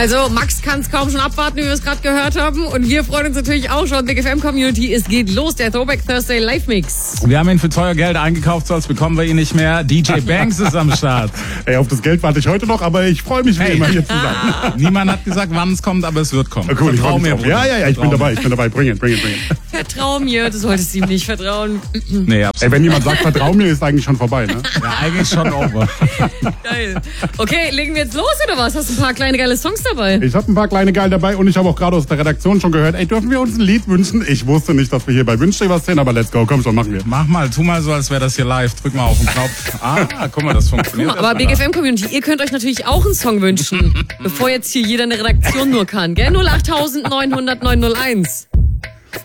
Also Max kann es kaum schon abwarten, wie wir es gerade gehört haben. Und wir freuen uns natürlich auch schon. Big FM Community, es geht los, der Throwback Thursday Live Mix. Wir haben ihn für teuer Geld eingekauft, sonst bekommen wir ihn nicht mehr. DJ Banks ist am Start. Ey, auf das Geld warte ich heute noch, aber ich freue mich wie immer hier zu sein. Niemand hat gesagt, wann es kommt, aber es wird kommen. Cool, Vertrau mir, Bruder. Ja, ich bin dabei. Bring it. Vertrau mir, du solltest ihm nicht vertrauen. Nee, absolut. Ey, wenn jemand sagt, vertrau mir, ist eigentlich schon vorbei, ne? Ja, eigentlich schon over. Geil. Okay, legen wir jetzt los oder was? Hast du ein paar kleine geile Songs dabei? Ich habe ein paar kleine geil dabei und ich habe auch gerade aus der Redaktion schon gehört, ey, dürfen wir uns ein Lied wünschen? Ich wusste nicht, dass wir hier bei Wünsch dir was sehen, aber let's go, komm schon, machen wir. Mach mal, tu mal so, als wäre das hier live. Drück mal auf den Knopf. Guck mal, das funktioniert. Aber Big FM Community, ihr könnt euch natürlich auch einen Song wünschen, bevor jetzt hier jeder eine Redaktion nur kann, gell? 08900 901.